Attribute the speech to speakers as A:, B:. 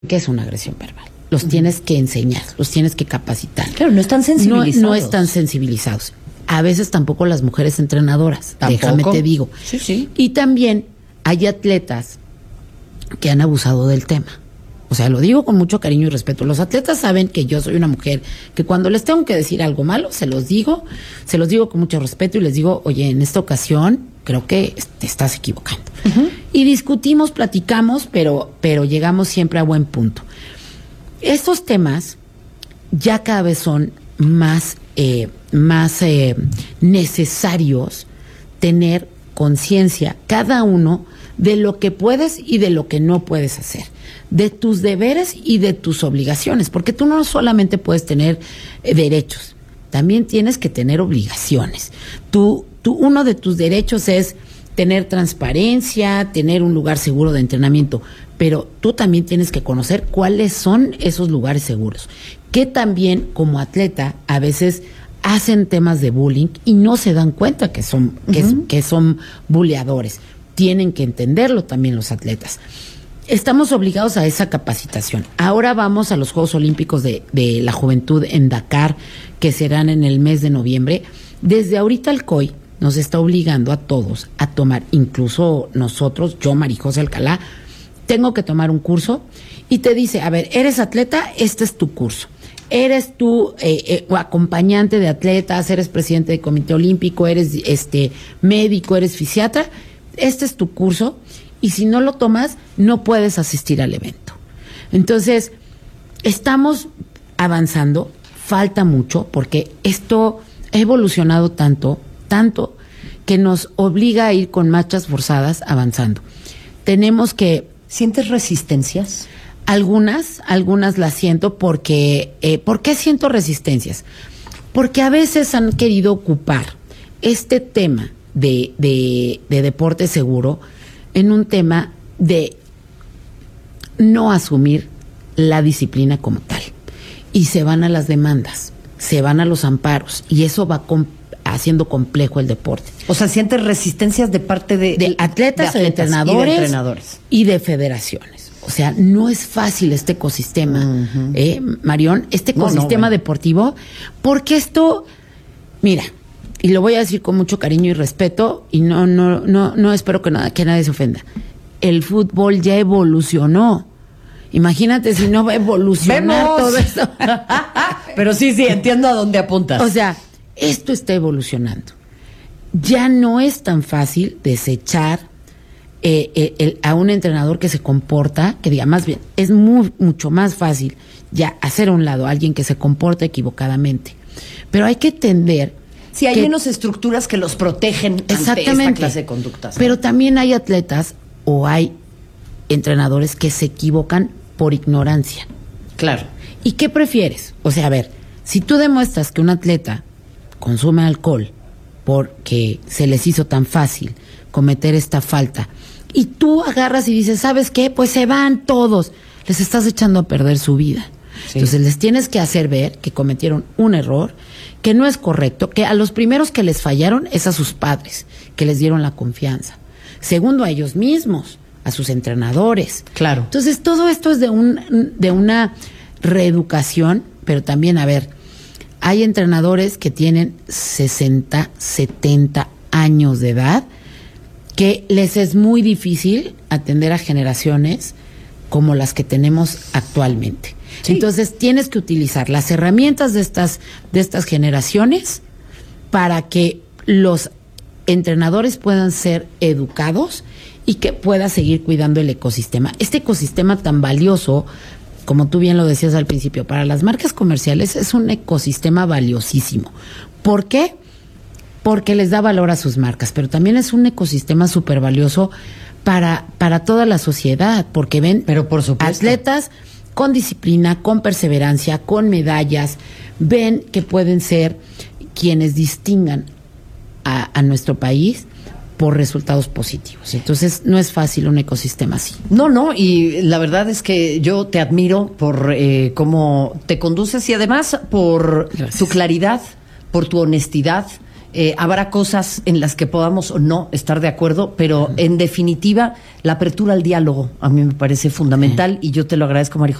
A: ¿Qué es una agresión verbal? Los tienes que enseñar, los tienes que capacitar.
B: Claro, no están sensibilizados.
A: No están sensibilizados. A veces tampoco las mujeres entrenadoras, déjame te digo.
B: Sí.
A: Y también hay atletas que han abusado del tema. O sea, lo digo con mucho cariño y respeto. Los atletas saben que yo soy una mujer que cuando les tengo que decir algo malo, se los digo con mucho respeto y les digo, oye, en esta ocasión creo que te estás equivocando. Y discutimos, platicamos, pero llegamos siempre a buen punto. Estos temas ya cada vez son más necesarios tener conciencia cada uno de lo que puedes y de lo que no puedes hacer, de tus deberes y de tus obligaciones, porque tú no solamente puedes tener derechos, también tienes que tener obligaciones. Uno de tus derechos es tener transparencia, tener un lugar seguro de entrenamiento, pero tú también tienes que conocer cuáles son esos lugares seguros, que también como atleta a veces hacen temas de bullying y no se dan cuenta que son buleadores. Tienen que entenderlo también los atletas. Estamos obligados a esa capacitación. Ahora vamos a los Juegos Olímpicos de la Juventud en Dakar, que serán en el mes de noviembre. Desde ahorita el COI nos está obligando a todos a tomar, incluso nosotros, yo, Marijose Alcalá, tengo que tomar un curso y te dice, a ver, eres atleta, este es tu curso. Eres tú acompañante de atletas, eres presidente del Comité Olímpico, eres médico, eres fisiatra, este es tu curso y si no lo tomas, no puedes asistir al evento. Entonces, estamos avanzando, falta mucho porque esto ha evolucionado tanto que nos obliga a ir con marchas forzadas avanzando. Tenemos que...
B: ¿Sientes resistencias?
A: Algunas las siento porque... ¿por qué siento resistencias? Porque a veces han querido ocupar este tema de deporte seguro en un tema de no asumir la disciplina como tal. Y se van a las demandas, se van a los amparos, y eso va haciendo complejo el deporte.
B: O sea, ¿sientes resistencias de parte de
A: atletas, de entrenadores y de federaciones? O sea, no es fácil este ecosistema, Marión, este ecosistema deportivo, porque esto, mira, y lo voy a decir con mucho cariño y respeto, y no espero que nadie se ofenda. El fútbol ya evolucionó. Imagínate si no va a evolucionar todo eso.
B: Pero sí, entiendo a dónde apuntas.
A: O sea, esto está evolucionando. Ya no es tan fácil desechar a un entrenador que se comporta, que diga, más bien, es mucho más fácil ya hacer a un lado a alguien que se comporta equivocadamente. Pero hay que entender...
B: Sí, hay menos estructuras que los protegen ante esta clase de conductas, ¿no?
A: Pero también hay atletas o hay entrenadores que se equivocan por ignorancia.
B: Claro.
A: ¿Y qué prefieres? O sea, a ver, si tú demuestras que un atleta consume alcohol porque se les hizo tan fácil cometer esta falta, y tú agarras y dices, ¿sabes qué? Pues se van todos. Les estás echando a perder su vida. Sí. Entonces les tienes que hacer ver que cometieron un error, que no es correcto, que a los primeros que les fallaron es a sus padres, que les dieron la confianza. Segundo, a ellos mismos, a sus entrenadores.
B: Claro.
A: Entonces todo esto es de una reeducación, pero también, a ver, hay entrenadores que tienen 60, 70 años de edad, que les es muy difícil atender a generaciones como las que tenemos actualmente. Sí. Entonces tienes que utilizar las herramientas de estas generaciones para que los entrenadores puedan ser educados y que pueda seguir cuidando el ecosistema. Este ecosistema tan valioso, como tú bien lo decías al principio, para las marcas comerciales es un ecosistema valiosísimo. ¿Por qué? Porque les da valor a sus marcas, pero también es un ecosistema súper valioso para toda la sociedad, porque ven,
B: pero por supuesto,
A: atletas con disciplina, con perseverancia, con medallas, ven que pueden ser quienes distingan a nuestro país por resultados positivos. Entonces, no es fácil un ecosistema así.
B: No, y la verdad es que yo te admiro por cómo te conduces y además por tu claridad, por tu honestidad Habrá cosas en las que podamos o no estar de acuerdo, pero en definitiva, la apertura al diálogo a mí me parece fundamental y yo te lo agradezco, María